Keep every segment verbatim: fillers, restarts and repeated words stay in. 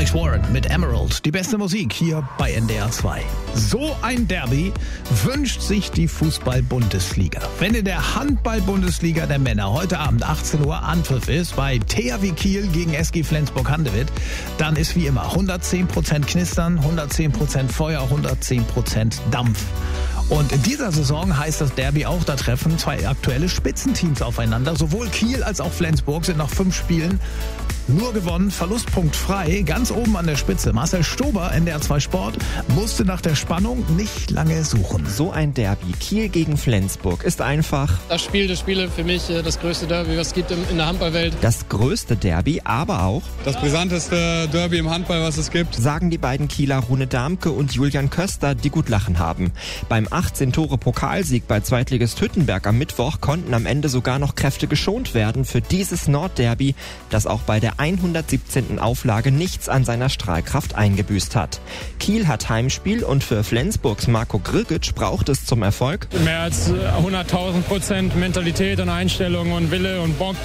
Alex Warren mit Emerald. Die beste Musik hier bei N D R zwei. So ein Derby wünscht sich die Fußball-Bundesliga. Wenn in der Handball-Bundesliga der Männer heute Abend achtzehn Uhr Anpfiff ist bei T H W Kiel gegen S G Flensburg-Handewitt, dann ist wie immer hundertzehn Prozent Knistern, hundertzehn Prozent Feuer, hundertzehn Prozent Dampf. Und in dieser Saison heißt das Derby auch, da treffen zwei aktuelle Spitzenteams aufeinander. Sowohl Kiel als auch Flensburg sind nach fünf Spielen nur gewonnen, verlustpunktfrei, ganz oben an der Spitze. Marcel Stober, N D R zwei Sport, musste nach der Spannung nicht lange suchen. So ein Derby, Kiel gegen Flensburg, ist einfach das Spiel der Spiele, für mich das größte Derby, was es gibt in der Handballwelt. Das größte Derby, aber auch das brisanteste Derby im Handball, was es gibt, sagen die beiden Kieler Rune Darmke und Julian Köster, die gut lachen haben. Beim achtzehn-Tore-Pokalsieg bei Zweitligist Hüttenberg am Mittwoch konnten am Ende sogar noch Kräfte geschont werden für dieses Nordderby, das auch bei der hundertsiebzehnten Auflage nichts an seiner Strahlkraft eingebüßt hat. Kiel hat Heimspiel und für Flensburgs Marco Grgic braucht es zum Erfolg mehr als hunderttausend Prozent Mentalität und Einstellung und Wille und Bock.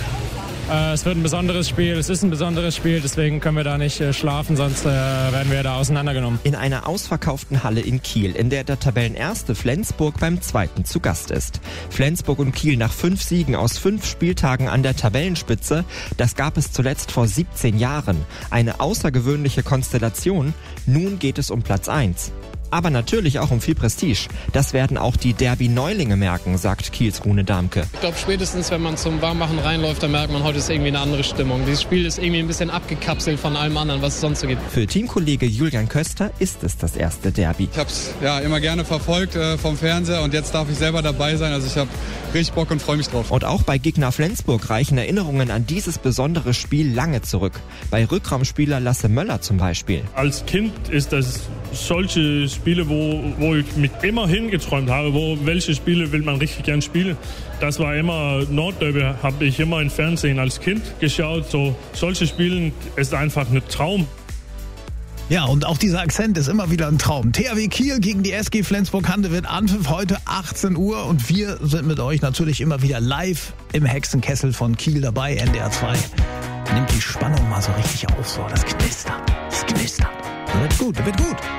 Es wird ein besonderes Spiel, es ist ein besonderes Spiel, deswegen können wir da nicht schlafen, sonst werden wir da auseinandergenommen. In einer ausverkauften Halle in Kiel, in der der Tabellenerste Flensburg beim Zweiten zu Gast ist. Flensburg und Kiel nach fünf Siegen aus fünf Spieltagen an der Tabellenspitze, das gab es zuletzt vor siebzehn Jahren. Eine außergewöhnliche Konstellation, nun geht es um Platz eins. Aber natürlich auch um viel Prestige. Das werden auch die Derby-Neulinge merken, sagt Kiels Rune Darmke. Ich glaube, spätestens, wenn man zum Warmmachen reinläuft, dann merkt man, heute ist irgendwie eine andere Stimmung. Dieses Spiel ist irgendwie ein bisschen abgekapselt von allem anderen, was es sonst so gibt. Für Teamkollege Julian Köster ist es das erste Derby. Ich habe es ja immer gerne verfolgt äh, vom Fernseher und jetzt darf ich selber dabei sein. Also ich habe richtig Bock und freue mich drauf. Und auch bei Gegner Flensburg reichen Erinnerungen an dieses besondere Spiel lange zurück. Bei Rückraumspieler Lasse Möller zum Beispiel. Als Kind ist das solche Spiele, wo, wo ich mich immer hingeträumt habe, wo welche Spiele will man richtig gern spielen. Das war immer Nordderby, habe ich immer im Fernsehen als Kind geschaut. So solche Spiele ist einfach ein Traum. Ja, und auch dieser Akzent ist immer wieder ein Traum. T H W Kiel gegen die S G Flensburg-Handewitt, Anpfiff heute achtzehn Uhr und wir sind mit euch natürlich immer wieder live im Hexenkessel von Kiel dabei, N D R zwei. Nimmt die Spannung mal so richtig auf, so das Knistern, das Knistern. Wird gut, wird gut.